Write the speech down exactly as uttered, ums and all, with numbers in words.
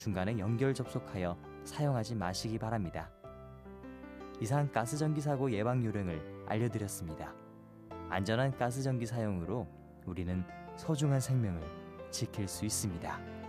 중간에 연결 접속하여 사용하지 마시기 바랍니다. 이상 가스전기 사고 예방 요령을 알려드렸습니다. 안전한 가스전기 사용으로 우리는 소중한 생명을 지킬 수 있습니다.